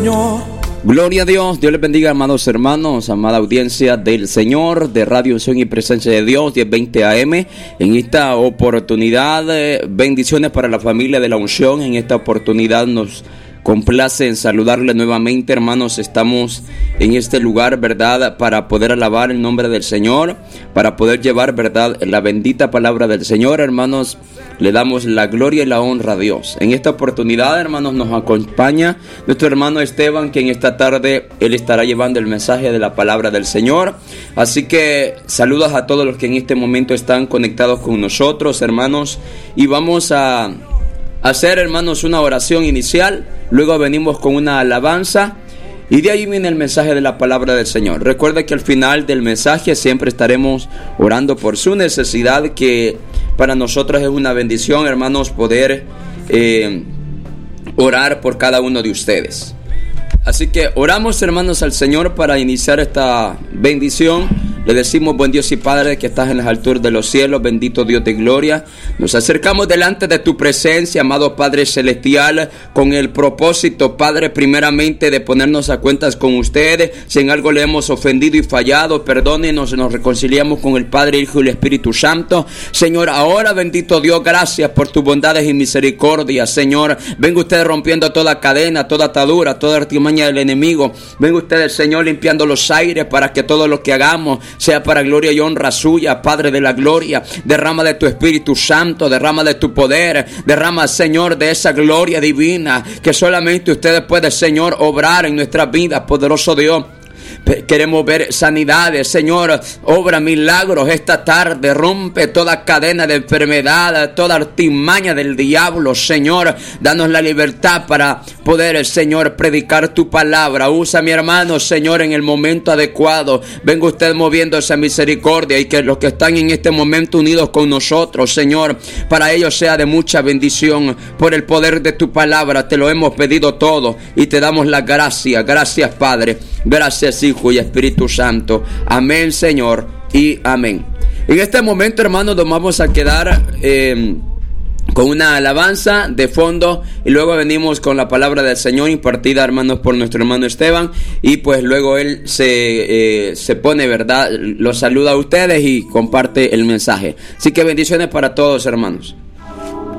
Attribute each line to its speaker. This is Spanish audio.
Speaker 1: Señor.
Speaker 2: Gloria a Dios, Dios les bendiga, amados hermanos, amada audiencia del Señor, de Radio Unción y Presencia de Dios, 1020 AM. En esta oportunidad, bendiciones para la familia de la Unción. En esta oportunidad nos complace en saludarle nuevamente, hermanos. Estamos en este lugar, ¿verdad?, para poder alabar el nombre del Señor, para poder llevar, ¿verdad?, la bendita palabra del Señor, hermanos. Le damos la gloria y la honra a Dios. En esta oportunidad, hermanos, nos acompaña nuestro hermano Esteban, que en esta tarde él estará llevando el mensaje de la palabra del Señor. Así que saludos a todos los que en este momento están conectados con nosotros, hermanos, y vamos a hacer, hermanos, una oración inicial. Luego venimos con una alabanza y de ahí viene el mensaje de la palabra del Señor. Recuerda que al final del mensaje siempre estaremos orando por su necesidad, que para nosotros es una bendición, hermanos, poder orar por cada uno de ustedes. Así que oramos, hermanos, al Señor para iniciar esta bendición. Le decimos: buen Dios y Padre que estás en las alturas de los cielos, bendito Dios de gloria. Nos acercamos delante de tu presencia, amado Padre celestial, con el propósito, Padre, primeramente de ponernos a cuentas con ustedes. Si en algo le hemos ofendido y fallado, perdónenos, nos reconciliamos con el Padre, Hijo y el Espíritu Santo. Señor, ahora, bendito Dios, gracias por tus bondades y misericordias. Señor, venga usted rompiendo toda cadena, toda atadura, toda artimaña del enemigo. Venga usted, Señor, limpiando los aires para que todo lo que hagamos sea para gloria y honra suya, Padre de la gloria. Derrama de tu Espíritu Santo, derrama de tu poder, derrama, Señor, de esa gloria divina que solamente usted puede, Señor, obrar en nuestras vidas, poderoso Dios. Queremos ver sanidades, Señor. Obra milagros esta tarde. Rompe toda cadena de enfermedad, toda artimaña del diablo, Señor. Danos la libertad para poder, Señor, predicar tu palabra. Usa a mi hermano, Señor, en el momento adecuado. Venga usted moviendo esa misericordia, y que los que están en este momento unidos con nosotros, Señor, para ellos sea de mucha bendición. Por el poder de tu palabra te lo hemos pedido todo y te damos la gracia. Gracias, Padre. Gracias, Hijo y Espíritu Santo. Amén, Señor, y amén. En este momento, hermanos, nos vamos a quedar con una alabanza de fondo, y luego venimos con la palabra del Señor impartida, hermanos, por nuestro hermano Esteban, y pues luego él se pone, ¿verdad?, los saluda a ustedes y comparte el mensaje. Así que bendiciones para todos, hermanos.